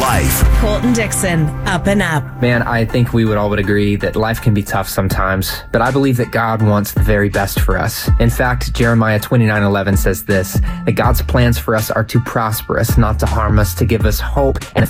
life. Colton Dixon, Up and Up. Man, I think we would all agree that life can be tough sometimes, but I believe that God wants the very best for us. In fact, Jeremiah 29:11 says this, that God's plans for us are to prosper us, not to harm us, to give us hope and